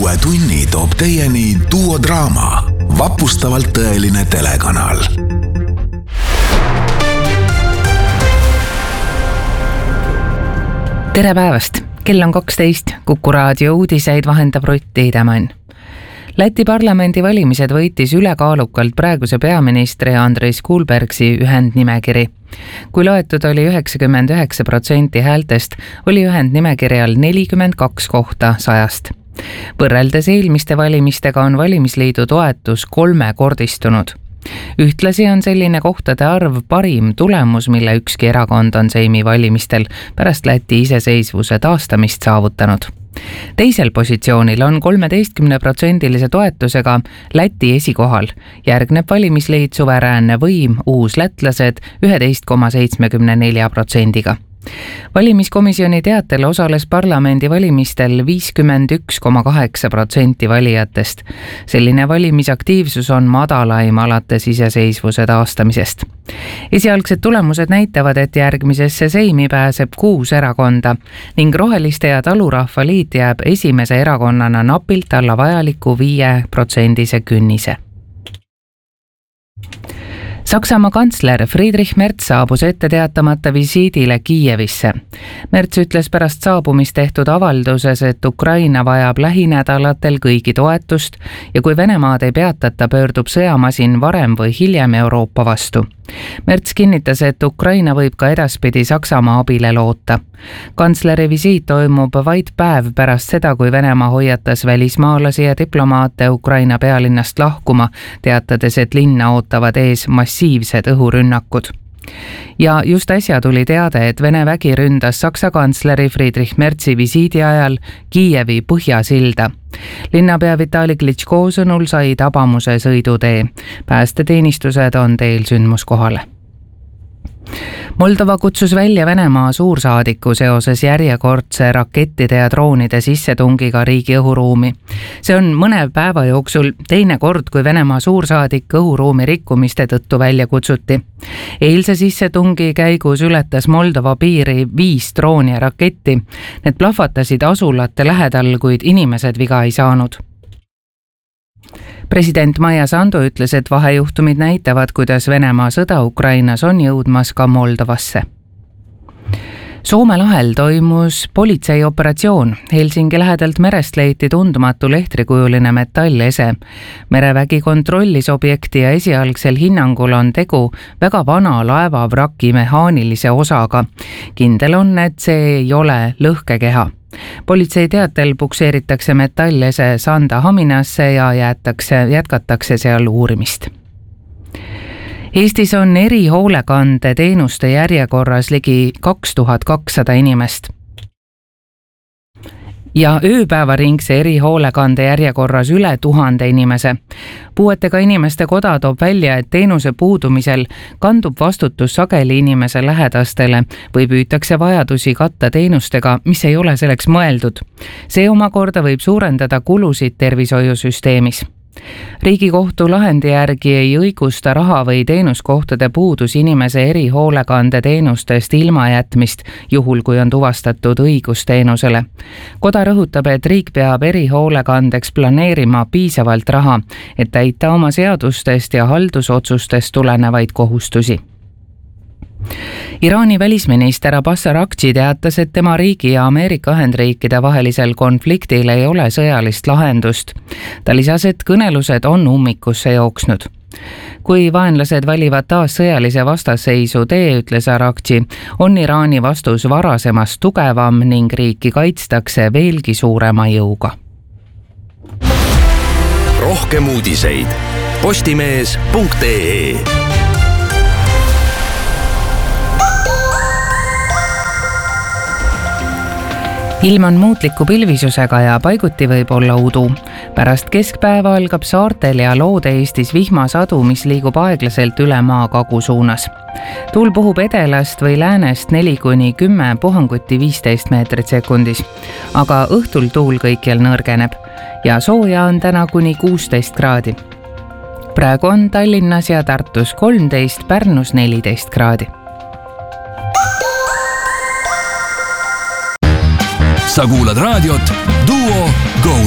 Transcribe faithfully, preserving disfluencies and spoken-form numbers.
uue tunni toob teieni Duo Draama, vapustavalt tõeline telekanal. Tere päevast! Kell on kaksteist, Kuku raadio uudiseid vahendab Rutt Tiidemann. Läti parlamendi valimised võitis ülekaalukalt praeguse peaministri Andris Kulbergsi ühendnimekiri. Kui loetud oli üheksakümmend üheksa protsenti häältest, oli ühendnimekirjal nelikümmend kaks kohta sajast. Võrreldes eelmiste valimistega on valimisliidu toetus kolmekordistunud. Ühtlasi on selline kohtade arv parim tulemus, mille ükski erakond on Seimi valimistel pärast Läti iseseisvuse taastamist saavutanud. Teisel positsioonil on kolmeteistkümne protsendilise toetusega Läti esikohal. Järgneb valimisliit Suveräänne võim, uuslätlased üheteist koma seitsekümmend neli protsendiga. Valimiskomisjoni teatel osales parlamendi valimistel viiskümmend üks koma kaheksa protsenti valijatest. Selline valimisaktiivsus on madalaim alates iseseisvuse taastamisest. Esialgsed tulemused näitavad, et järgmisesse Seimi pääseb kuus erakonda ning Roheliste ja Talurahva liit jääb esimese erakonnana napilt alla vajaliku viie protsendise künnise. Saksamaa kantsler Friedrich Merz saabus ette teatamata visiidile Kiievisse. Merz ütles pärast saabumist tehtud avalduses, et Ukraina vajab lähinädalatel kõigi toetust ja kui Venemaad ei peatata, pöördub sõjamasin varem või hiljem Euroopa vastu. Merz kinnitas, et Ukraina võib ka edaspidi Saksamaa abile loota. Kantsleri visiit toimub vaid päev pärast seda, kui Venemaa hoiatas välismaalasi ja diplomaate Ukraina pealinnast lahkuma, teatades, et linna ootavad ees massiivsed õhurünnakud. Ja just äsja tuli teade, et Vene vägi ründas Saksa kantsleri Friedrich Merzi visiidi ajal Kiievi põhjasilda. Linnapea Vitali Klitschko sõnul sai tabamuse sõidutee. Päästeteenistused on teel sündmuskohale. Moldova kutsus välja Venemaa suursaadiku seoses järjekordse rakettide ja droonide sissetungiga riigi õhuruumi. See on mõne päeva jooksul teine kord, kui Venemaa suursaadik õhuruumi rikkumiste tõttu välja kutsuti. Eilse sissetungi käigus ületas Moldova piiri viis drooni ja raketti. Need plahvatasid asulate lähedal, kuid inimesed viga ei saanud. President Maia Sandu ütles, et vahejuhtumid näitavad, kuidas Venemaa sõda Ukrainas on jõudmas ka Moldovasse. Soome lahel toimus politseioperatsioon. Helsingi lähedalt merest leiti tundmatu lehtrikujuline metallese. Merevägi kontrollis objekti ja esialgsel hinnangul on tegu väga vana laeva vraki mehaanilise osaga. Kindel on, et see ei ole lõhkekeha. Politsei teatel pukseeritakse metallese Sandahaminasse ja jäetakse, jätkatakse seal uurimist. Eestis on erihoolekande teenuste järjekorras ligi kaks tuhat kakssada inimest. Ja ööpäevaringse erihoolekande järjekorras üle tuhande inimese. Puuetega inimeste koda toob välja, et teenuse puudumisel kandub vastutus sageli inimese lähedastele või püütakse vajadusi katta teenustega, mis ei ole selleks mõeldud. See omakorda võib suurendada kulusid tervishoiusüsteemis. Riigikohtu lahendi järgi ei õigusta raha või teenuskohtade puudus inimese erihoolekande teenustest ilma jätmist, juhul kui on tuvastatud õigus teenusele. Koda rõhutab, et riik peab erihoolekandeks planeerima piisavalt raha, et täita oma seadustest ja haldusotsustest tulenevaid kohustusi. Iraani välisminister Abbas Araghchi teatas, et tema riigi ja Ameerika Ühendriikide vahelisel konfliktil ei ole sõjalist lahendust. Ta lisas, et kõnelused on ummikusse jooksnud. Kui vaenlased valivad taas sõjalise vastasseisu tee, ütles Araghchi, on Iraani vastus varasemast tugevam ning riiki kaitstakse veelgi suurema jõuga. Rohkem uudiseid postimees punkt ee. Ilm on muutliku pilvisusega ja paiguti võib olla udu. Pärast keskpäeva algab saartel ja Loode-Eestis vihmasadu, mis liigub aeglaselt üle maa kagu suunas. Tuul puhub edelast või läänest neli kuni kümme, puhanguti viisteist meetrit sekundis. Aga õhtul tuul kõikjal nõrgeneb ja sooja on täna kuni kuusteist kraadi. Praegu on Tallinnas ja Tartus kolmteist, Pärnus neliteist kraadi. Sa kuulad raadiot Duo Go!